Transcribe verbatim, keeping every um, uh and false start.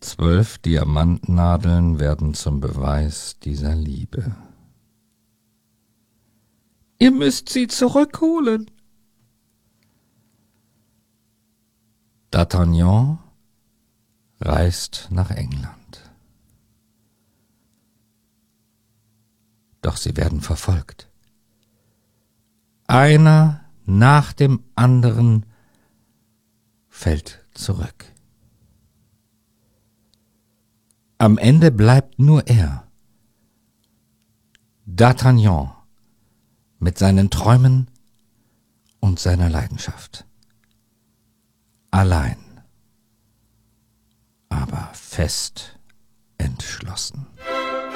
Zwölf Diamantnadeln werden zum Beweis dieser Liebe. Ihr müsst sie zurückholen. D'Artagnan reist nach England. Doch sie werden verfolgt. Einer nach dem anderen fällt zurück. Am Ende bleibt nur er, D'Artagnan, mit seinen Träumen und seiner Leidenschaft. Allein, aber fest entschlossen.